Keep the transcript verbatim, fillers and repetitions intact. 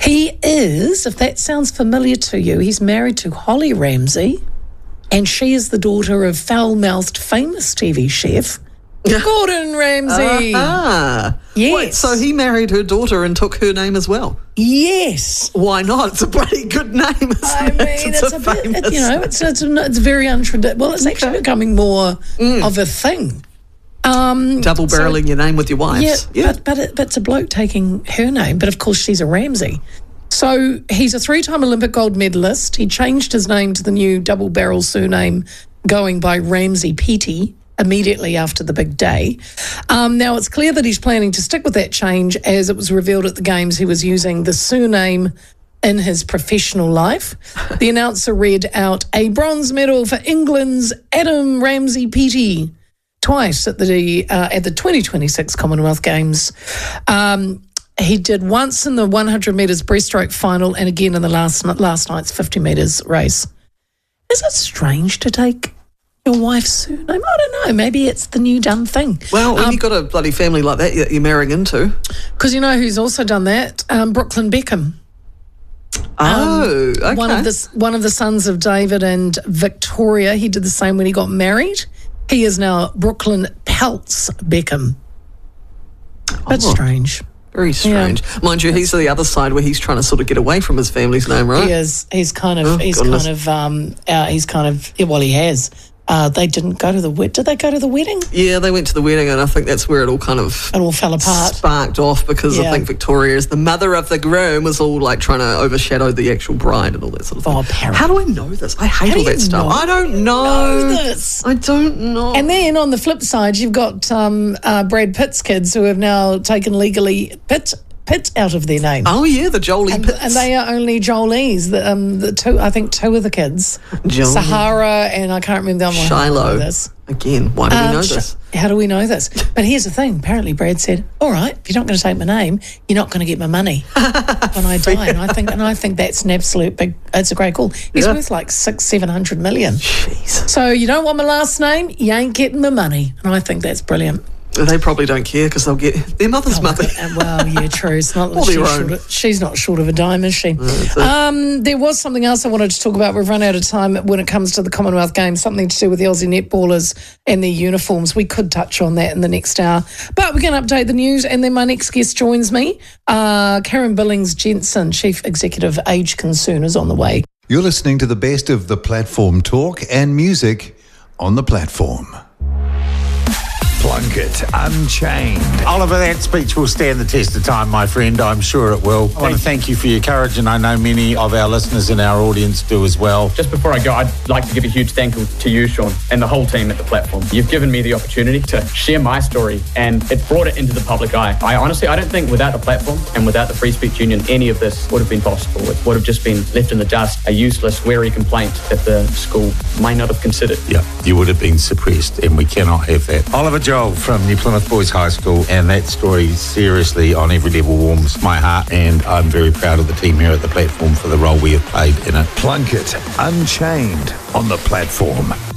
He is, if that sounds familiar to you, he's married to Holly Ramsey, and she is the daughter of foul-mouthed famous T V chef Gordon Ramsay. Ah, yes. Wait, so he married her daughter and took her name as well? Yes. Why not? It's a bloody good name, isn't I it? mean, It's, it's, a, a bit, famous it, you know, it's it's, it's very untraditional. Well, it's actually Okay. becoming more Mm. of a thing. Um, double barreling so, your name with your wives. Yeah, yeah. But, but, it, but it's a bloke taking her name. But of course, she's a Ramsey. So he's a three-time Olympic gold medalist. He changed his name to the new double-barrel surname, going by Ramsey Petey, immediately after the big day. Um, now, it's clear that he's planning to stick with that change, as it was revealed at the Games he was using the surname in his professional life. The announcer read out a bronze medal for England's Adam Ramsey Petey twice at the uh, at the twenty twenty-six Commonwealth Games. Um, he did once in the one hundred metres breaststroke final and again in the last last night's fifty metres race. Is it strange to take your wife's surname? I don't know. Maybe it's the new done thing. Well, when Um, you've got a bloody family like that that you're marrying into. Because you know who's also done that? Um, Brooklyn Beckham. Oh, okay. One of the one of the sons of David and Victoria. He did the same when he got married. He is now Brooklyn Peltz Beckham. But Oh. strange. Very strange. Yeah. Mind you, he's the other side where he's trying to sort of get away from his family's name, right? He is. He's kind of. Oh, he's goodness. kind of. Um. Uh, he's kind of. Yeah, well, he has. Uh, they didn't go to the wedding. Did they go to the wedding? Yeah, they went to the wedding, and I think that's where it all kind of It all fell apart. sparked off because Yeah. I think Victoria, as the mother of the groom, was all like trying to overshadow the actual bride and all that sort of thing. Oh, apparently. How do I know this? I hate How do all that you stuff. know? I don't know. know this? I don't know. And then on the flip side, you've got um, uh, Brad Pitt's kids who have now taken legally Pitt Pitt out of their name. oh yeah, the Jolie And, Pitts. and they are only Jolies. The, um, the two, I think, two of the kids, Jolie. Sahara and I can't remember the other one. How do I know Shiloh. this? Again, why do we Um, know sh- this? How do we know this? But here's the thing. Apparently, Brad said, "All right, if you're not going to take my name, you're not going to get my money when I die." And I think, and I think that's an absolute big. It's a great call. He's Yeah. worth like six, seven hundred million. Jeez. So you don't want my last name, you ain't getting my money. And I think that's brilliant. They probably don't care because they'll get their mother's money. Uh, well, yeah, true. It's not Or she's, their short own. of, she's not short of a dime, is she? That's it. Um, there was something else I wanted to talk about. We've run out of time when it comes to the Commonwealth Games, something to do with the Aussie netballers and their uniforms. We could touch on that in the next hour. But we're going to update the news, and then my next guest joins me. Uh, Karen Billings-Jensen, Chief Executive Age Concern, is on the way. You're listening to the best of the platform talk and music on the platform. Plunkett Unchained. Oliver, that speech will stand the test of time, my friend. I'm sure it will. I want to thank you for your courage, and I know many of our listeners in our audience do as well. Just before I go, I'd like to give a huge thank you to you, Sean, and the whole team at the platform. You've given me the opportunity to share my story, and it brought it into the public eye. I honestly, I don't think without the platform and without the Free Speech Union, any of this would have been possible. It would have just been left in the dust, a useless, wary complaint that the school might not have considered. Yeah, you would have been suppressed, and we cannot have that. Oliver Joel from New Plymouth Boys High School, and that story seriously on every level warms my heart, and I'm very proud of the team here at the platform for the role we have played in it. Plunkett Unchained on the platform.